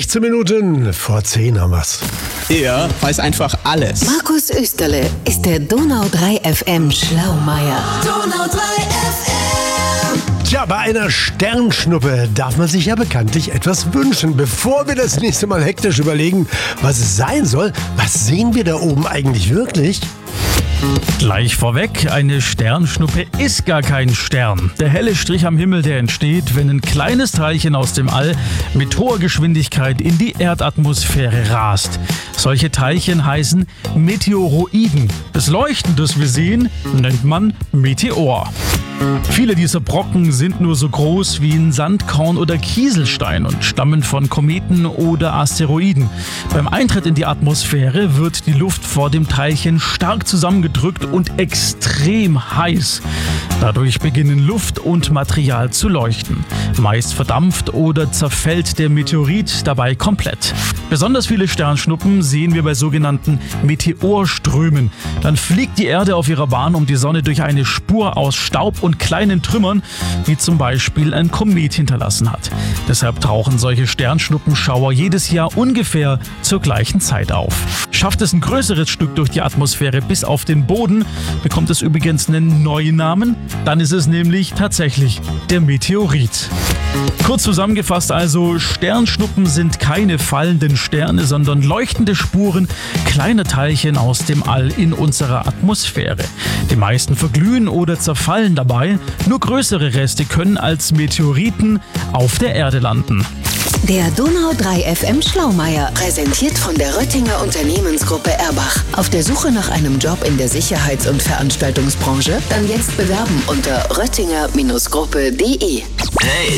16 Minuten vor 10 haben wir's. Er weiß einfach alles. Markus Österle ist der Donau 3 FM Schlaumeier. Donau 3 FM. Tja, bei einer Sternschnuppe darf man sich ja bekanntlich etwas wünschen. Bevor wir das nächste Mal hektisch überlegen, was es sein soll, was sehen wir da oben eigentlich wirklich? Gleich vorweg, eine Sternschnuppe ist gar kein Stern. Der helle Strich am Himmel, der entsteht, wenn ein kleines Teilchen aus dem All mit hoher Geschwindigkeit in die Erdatmosphäre rast. Solche Teilchen heißen Meteoroiden. Das Leuchten, das wir sehen, nennt man Meteor. Viele dieser Brocken sind nur so groß wie ein Sandkorn oder Kieselstein und stammen von Kometen oder Asteroiden. Beim Eintritt in die Atmosphäre wird die Luft vor dem Teilchen stark zusammengedrückt und extrem heiß. Dadurch beginnen Luft und Material zu leuchten. Meist verdampft oder zerfällt der Meteorit dabei komplett. Besonders viele Sternschnuppen sehen wir bei sogenannten Meteorströmen. Dann fliegt die Erde auf ihrer Bahn um die Sonne durch eine Spur aus Staub und kleinen Trümmern, die zum Beispiel ein Komet hinterlassen hat. Deshalb tauchen solche Sternschnuppenschauer jedes Jahr ungefähr zur gleichen Zeit auf. Schafft es ein größeres Stück durch die Atmosphäre bis auf den Boden, bekommt es übrigens einen neuen Namen, dann ist es nämlich tatsächlich der Meteorit. Kurz zusammengefasst also, Sternschnuppen sind keine fallenden Sterne, sondern leuchtende Spuren kleiner Teilchen aus dem All in unserer Atmosphäre. Die meisten verglühen oder zerfallen dabei, nur größere Reste können als Meteoriten auf der Erde landen. Der Donau 3 FM Schlaumeier, präsentiert von der Röttinger Unternehmensgruppe Erbach. Auf der Suche nach einem Job in der Sicherheits- und Veranstaltungsbranche? Dann jetzt bewerben unter röttinger-gruppe.de. Hey.